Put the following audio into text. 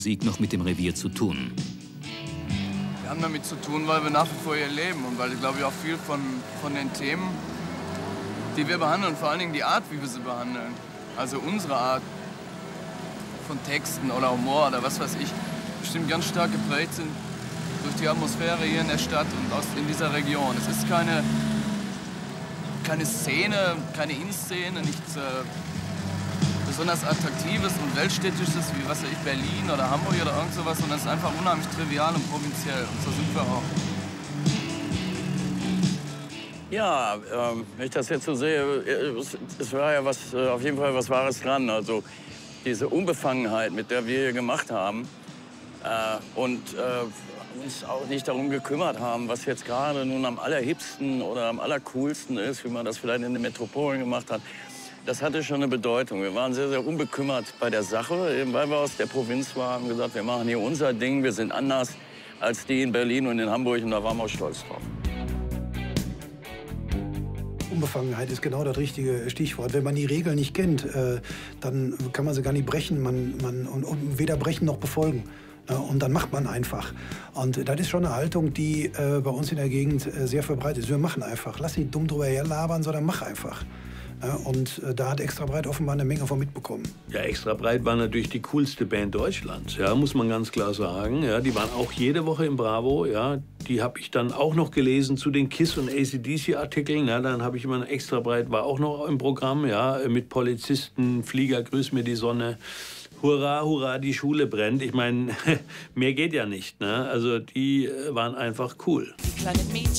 Musik noch mit dem Revier zu tun. Wir haben damit zu tun, weil wir nach wie vor hier leben und weil, glaube ich, auch viel von den Themen, die wir behandeln, vor allen Dingen die Art, wie wir sie behandeln, also unsere Art von Texten oder Humor oder was weiß ich, bestimmt ganz stark geprägt sind durch die Atmosphäre hier in der Stadt und in dieser Region. Es ist keine Szene, keine In-Szene, nichts besonders Attraktives und Weltstädtisches wie, was weiß ich, Berlin oder Hamburg oder irgend sowas, sondern es ist einfach unheimlich trivial und provinziell. Und so sind wir auch. Ja, wenn ich das jetzt so sehe, es war ja auf jeden Fall was Wahres dran. Also diese Unbefangenheit, mit der wir hier gemacht haben und uns auch nicht darum gekümmert haben, was jetzt gerade nun am allerhipsten oder am allercoolsten ist, wie man das vielleicht in den Metropolen gemacht hat. Das hatte schon eine Bedeutung. Wir waren sehr, sehr unbekümmert bei der Sache, eben weil wir aus der Provinz waren, haben gesagt, wir machen hier unser Ding, wir sind anders als die in Berlin und in Hamburg und da waren wir auch stolz drauf. Unbefangenheit ist genau das richtige Stichwort. Wenn man die Regeln nicht kennt, dann kann man sie gar nicht brechen und weder brechen noch befolgen. Und dann macht man einfach. Und das ist schon eine Haltung, die bei uns in der Gegend sehr verbreitet ist. Wir machen einfach. Lass nicht dumm drüber herlabern, sondern mach einfach. Und da hat Extra Breit offenbar eine Menge von mitbekommen. Ja, Extra Breit war natürlich die coolste Band Deutschlands, ja, muss man ganz klar sagen. Ja, die waren auch jede Woche im Bravo. Ja, die habe ich dann auch noch gelesen zu den KISS- und AC/DC-Artikeln. Ja, dann habe ich immer Extra Breit war auch noch im Programm, ja, mit Polizisten, Flieger, grüß mir die Sonne. Hurra, hurra, die Schule brennt. Ich meine, mehr geht ja nicht. Ne? Also die waren einfach cool. Die kleinen Mädchen